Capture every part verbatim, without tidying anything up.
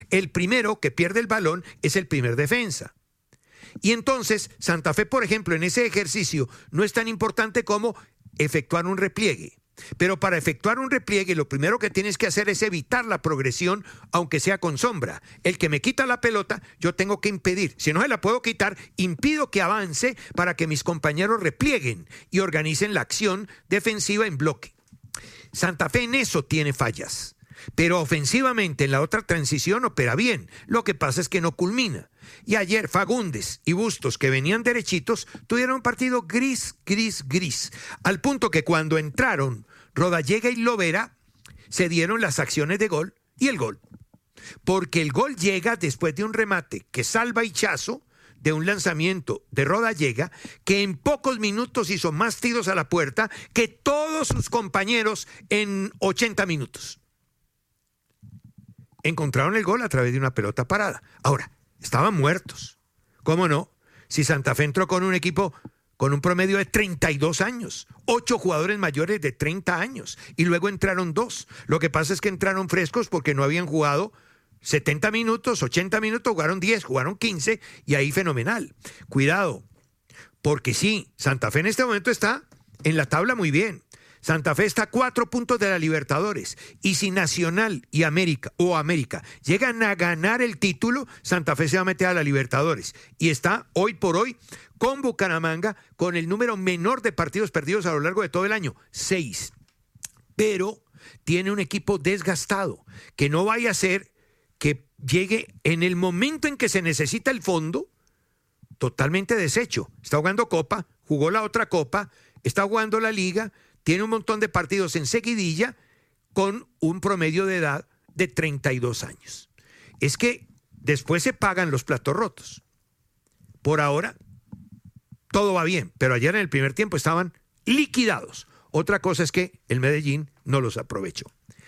El primero que pierde el balón es el primer defensa. Y entonces, Santa Fe, por ejemplo, en ese ejercicio no es tan importante como efectuar un repliegue. Pero para efectuar un repliegue, lo primero que tienes que hacer es evitar la progresión, aunque sea con sombra. El que me quita la pelota, yo tengo que impedir. Si no se la puedo quitar, impido que avance para que mis compañeros replieguen y organicen la acción defensiva en bloque. Santa Fe en eso tiene fallas. Pero ofensivamente en la otra transición opera bien. Lo que pasa es que no culmina. Y ayer Fagundes y Bustos, que venían derechitos, tuvieron un partido gris, gris, gris. Al punto que cuando entraron Rodallega y Lovera, se dieron las acciones de gol y el gol. Porque el gol llega después de un remate que salva Hichazo, de un lanzamiento de Rodallega, que en pocos minutos hizo más tiros a la puerta que todos sus compañeros en ochenta minutos. Encontraron el gol a través de una pelota parada. Ahora, estaban muertos. ¿Cómo no? Si Santa Fe entró con un equipo con un promedio de treinta y dos años, ocho jugadores mayores de treinta años, y luego entraron dos. Lo que pasa es que entraron frescos porque no habían jugado setenta minutos, ochenta minutos, jugaron diez, jugaron quince, y ahí fenomenal. Cuidado, porque sí, Santa Fe en este momento está en la tabla muy bien. Santa Fe está a cuatro puntos de la Libertadores, y si Nacional y América o América llegan a ganar el título, Santa Fe se va a meter a la Libertadores y está hoy por hoy con Bucaramanga con el número menor de partidos perdidos a lo largo de todo el año, seis. Pero tiene un equipo desgastado, que no vaya a ser que llegue en el momento en que se necesita el fondo totalmente deshecho. Está jugando Copa, jugó la otra Copa, está jugando la Liga, tiene un montón de partidos en seguidilla con un promedio de edad de treinta y dos años. Es que después se pagan los platos rotos. Por ahora, todo va bien, pero ayer en el primer tiempo estaban liquidados. Otra cosa es que el Medellín no los aprovechó.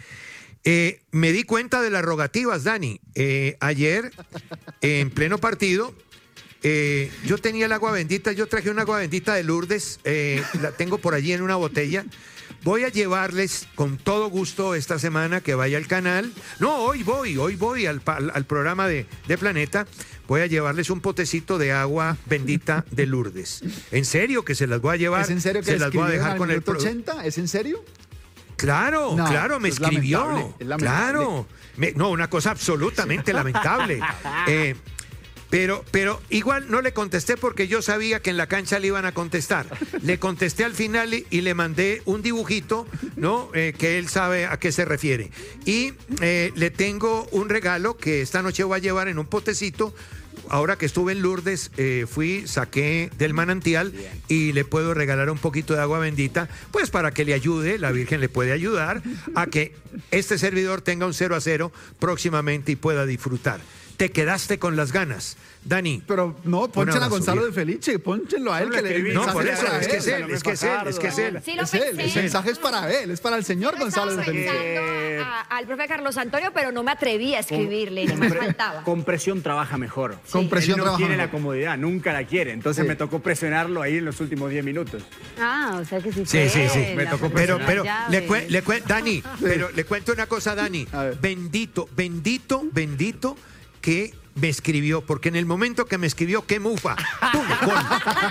Eh, me di cuenta de las rogativas, Dani. Eh, ayer, en pleno partido, Eh, yo tenía el agua bendita, yo traje una agua bendita de Lourdes, eh, la tengo por allí en una botella. Voy a llevarles con todo gusto esta semana que vaya al canal. No, hoy voy, hoy voy al, al, al programa de, de Planeta. Voy a llevarles un potecito de agua bendita de Lourdes. En serio que se las voy a llevar. ¿Es en serio que se las voy a dejar con el minuto ochenta? ¿Es en serio? Claro, no, claro, me escribió. Lamentable, es lamentable. Claro. Me, no, una cosa absolutamente lamentable. Eh, Pero, pero igual no le contesté porque yo sabía que en la cancha le iban a contestar. Le contesté al final y, y le mandé un dibujito, ¿no? Eh, que él sabe a qué se refiere. Y eh, le tengo un regalo que esta noche voy a llevar en un potecito. Ahora que estuve en Lourdes, eh, fui, saqué del manantial y le puedo regalar un poquito de agua bendita, pues para que le ayude, la Virgen le puede ayudar a que este servidor tenga un cero a cero próximamente y pueda disfrutar. Te quedaste con las ganas, Dani. Pero no, ponchen a Gonzalo de Felice, pónchenlo a él. No, que le, no por eso, es que es él, es que es él, es que es él. Sí, lo es él, el mensaje es para él, es para el señor Yo Gonzalo de Felice. Eh, a, al profe Carlos Antonio, pero no me atreví a escribirle, ni me faltaba. Con presión trabaja mejor. Sí. Con presión Él no trabaja tiene mejor. la comodidad, nunca la quiere. Entonces Sí. me tocó presionarlo ahí en los últimos diez minutos. Ah, o sea que sí. Sí, sí, sí. Me tocó Pero, pero, le, cuento, cue, le cue, Dani, pero le cuento una cosa, Dani. Bendito, bendito, bendito que me escribió, porque en el momento que me escribió, ¡qué mufa! ¡Pum! ¡Gol!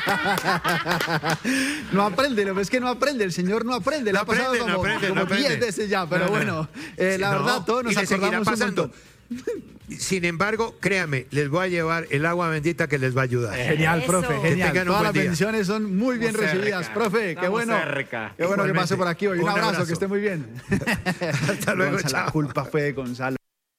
No aprende, lo que es que no aprende, el señor no aprende. Le No ha pasado aprende, no como, aprende, como no aprende. diez veces ya, pero No, no, bueno, no. eh, la No, verdad, todos nos y le seguirá acordamos un pasando. montón. Sin embargo, créame, les voy a llevar el agua bendita que les va a ayudar. Genial, Eso. profe, Que genial. tengan un Todas buen las día. bendiciones son muy bien Estamos recibidas, cerca. profe. Qué Estamos bueno. cerca. Qué bueno que Igualmente. pase por aquí hoy. Un, Un abrazo, abrazo. que esté muy bien. Hasta luego, Gonzalo, chao. La culpa fue de Gonzalo.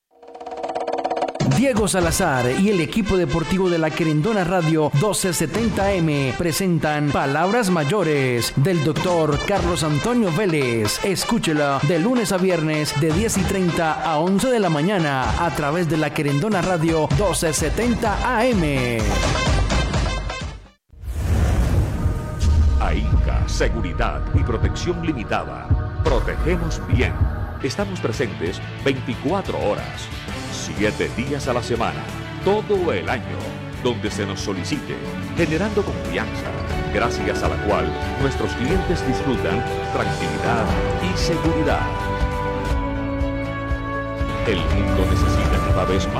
Diego Salazar y el equipo deportivo de la Querendona Radio doce setenta M presentan Palabras Mayores del doctor Carlos Antonio Vélez. Escúchela de lunes a viernes de diez y treinta a once de la mañana a través de la Querendona Radio doce setenta A M. AINCA, Seguridad y Protección Limitada. Protegemos bien. Estamos presentes veinticuatro horas, siete días a la semana, todo el año, donde se nos solicite, generando confianza, gracias a la cual nuestros clientes disfrutan tranquilidad y seguridad. El mundo necesita cada vez más